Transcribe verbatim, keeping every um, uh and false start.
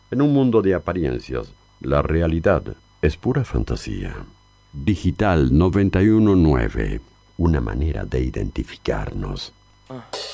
En un mundo de apariencias, la realidad es pura fantasía. Digital noventa y uno punto nueve, una manera de identificarnos. Ah.